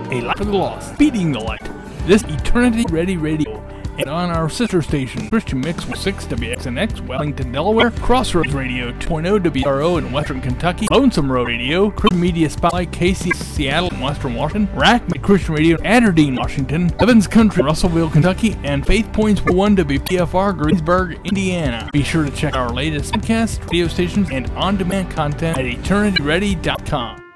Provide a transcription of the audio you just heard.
A Light for the Lost, Beating the Light. This Eternity Ready Radio. And on our sister station, Christian Mix 6 WXNX, Wellington, Delaware, Crossroads Radio 2.0 WRO in Western Kentucky, Lonesome Road Radio, Christian Media Spotlight, Casey, Seattle, and Western Washington, Rack Christian Radio, Aberdeen, Washington, Evans Country, Russellville, Kentucky, and Faith Points 1 WPFR, Greensburg, Indiana. Be sure to check our latest podcast, radio stations, and on-demand content at eternityready.com.